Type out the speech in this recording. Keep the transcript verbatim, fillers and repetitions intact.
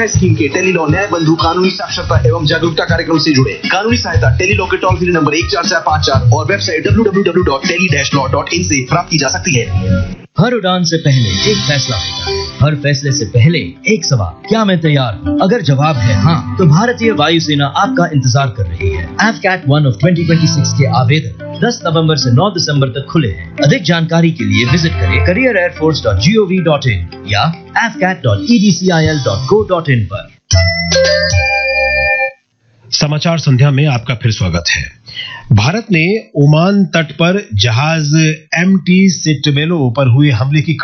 न्याय स्कीम के टेलीलॉ न्याय बंधु कानूनी साक्षरता एवं जागरूकता कार्यक्रम से जुड़े। कानूनी सहायता टेलीलॉ के टोल फ्री नंबर एक चार चार पाँच चार और website W W W dot tele dash law dot in से प्राप्त की जा सकती है। हर उड़ान से पहले एक फैसला होता है, हर फैसले से पहले एक सवाल, क्या मैं तैयार हूँ? अगर जवाब है हाँ, तो भारतीय वायुसेना आपका इंतजार कर रही है। F cat one of twenty twenty six के आवेदन दस नवंबर से नौ दिसंबर तक खुले हैं। अधिक जानकारी के लिए विजिट करें career air force dot G O V dot in या F cat dot E D C I L dot co dot in पर। समाचार संध्या में आपका फिर स्वागत है। भारत ने ओमान तट पर जहाज एम टी सिटबेलो पर हुए हमले की